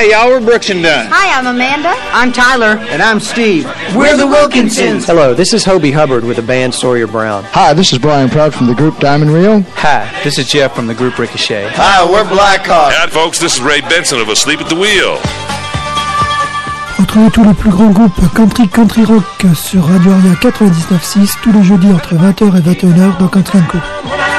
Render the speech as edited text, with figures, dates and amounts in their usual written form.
Hey, y'all, we're Brooks and Dunn. Hi, I'm Amanda. I'm Tyler. And I'm Steve. We're the Wilkinsons. Hello, this is Hobie Hubbard with the band Sawyer Brown. Hi, this is Brian Proud from the group Diamond Rio. Hi, this is Jeff from the group Ricochet. Hi, we're Blackhawk. Hi, folks, this is Ray Benson of Asleep at the Wheel. Retrouvez tous les plus grands groupes country rock sur Radio Aria 99.6 tous les jeudis entre 20h et 21h dans Country & Co.